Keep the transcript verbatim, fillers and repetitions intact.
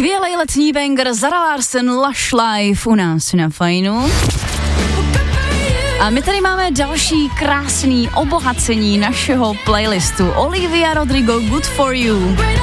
Skvělej letní banger Zara Larsson, Lush Life u nás na Fajnu. A my tady máme další krásný obohacení našeho playlistu. Olivia Rodrigo, Good For You.